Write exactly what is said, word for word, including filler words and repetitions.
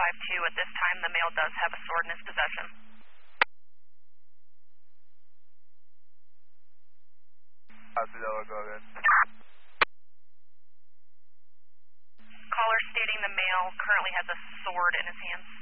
five two. At this time, the male does have a sword in his possession. Copy that, go ahead. Caller stating the male currently has a sword in his hands.